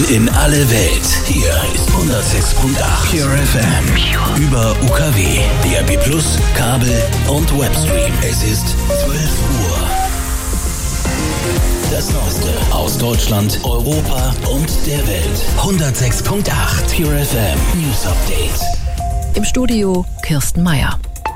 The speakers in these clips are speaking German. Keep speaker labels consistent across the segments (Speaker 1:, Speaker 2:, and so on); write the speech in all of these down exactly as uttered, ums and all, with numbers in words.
Speaker 1: in alle Welt. Hier ist hundertsechs Komma acht Pure F M. Über U K W, D A B plus, Kabel und Webstream. Es ist zwölf Uhr. Das Neueste aus Deutschland, Europa und der Welt. hundertsechs Komma acht Pure F M News Update.
Speaker 2: Im Studio Kirsten Meyer.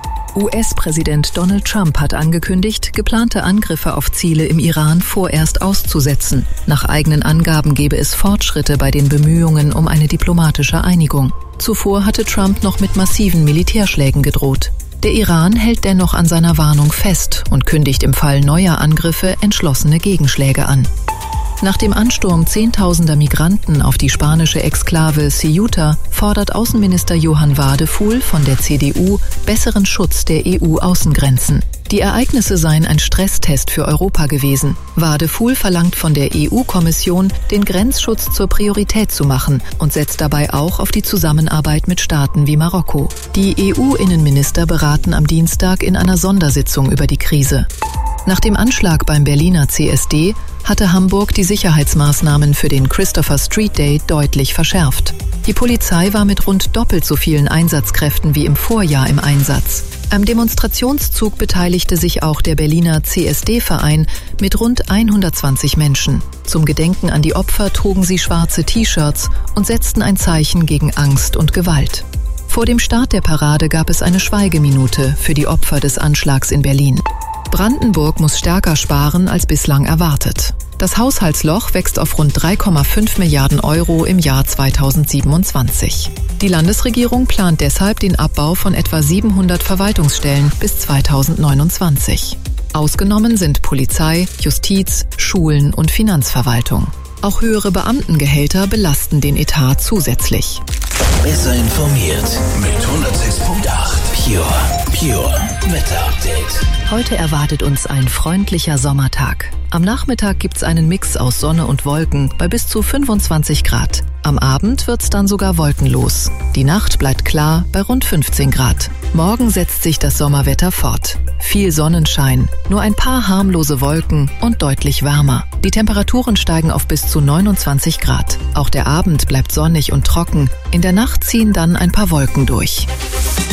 Speaker 2: U S-Präsident Donald Trump hat angekündigt, geplante Angriffe auf Ziele im Iran vorerst auszusetzen. Nach eigenen Angaben gebe es Fortschritte bei den Bemühungen um eine diplomatische Einigung. Zuvor hatte Trump noch mit massiven Militärschlägen gedroht. Der Iran hält dennoch an seiner Warnung fest und kündigt im Fall neuer Angriffe entschlossene Gegenschläge an. Nach dem Ansturm zehntausender Migranten auf die spanische Exklave Ceuta fordert Außenminister Johann Wadefuhl von der C D U besseren Schutz der E U-Außengrenzen. Die Ereignisse seien ein Stresstest für Europa gewesen. Wadefuhl verlangt von der E U-Kommission, den Grenzschutz zur Priorität zu machen und setzt dabei auch auf die Zusammenarbeit mit Staaten wie Marokko. Die E U-Innenminister beraten am Dienstag in einer Sondersitzung über die Krise. Nach dem Anschlag beim Berliner C S D hatte Hamburg die Sicherheitsmaßnahmen für den Christopher Street Day deutlich verschärft. Die Polizei war mit rund doppelt so vielen Einsatzkräften wie im Vorjahr im Einsatz. Am Demonstrationszug beteiligte sich auch der Berliner C S D-Verein mit rund hundertzwanzig Menschen. Zum Gedenken an die Opfer trugen sie schwarze T-Shirts und setzten ein Zeichen gegen Angst und Gewalt. Vor dem Start der Parade gab es eine Schweigeminute für die Opfer des Anschlags in Berlin. Brandenburg muss stärker sparen als bislang erwartet. Das Haushaltsloch wächst auf rund drei Komma fünf Milliarden Euro im Jahr zweitausendsiebenundzwanzig. Die Landesregierung plant deshalb den Abbau von etwa siebenhundert Verwaltungsstellen bis zweitausendneunundzwanzig. Ausgenommen sind Polizei, Justiz, Schulen und Finanzverwaltung. Auch höhere Beamtengehälter belasten den Etat zusätzlich.
Speaker 1: Besser informiert mit hundertsechs Komma acht Pure, Pure Wetter-Update.
Speaker 2: Heute erwartet uns ein freundlicher Sommertag. Am Nachmittag gibt's einen Mix aus Sonne und Wolken bei bis zu fünfundzwanzig Grad. Am Abend wird's dann sogar wolkenlos. Die Nacht bleibt klar bei rund fünfzehn Grad. Morgen setzt sich das Sommerwetter fort. Viel Sonnenschein, nur ein paar harmlose Wolken und deutlich wärmer. Die Temperaturen steigen auf bis zu neunundzwanzig Grad. Auch der Abend bleibt sonnig und trocken. In der Nacht ziehen dann ein paar Wolken durch.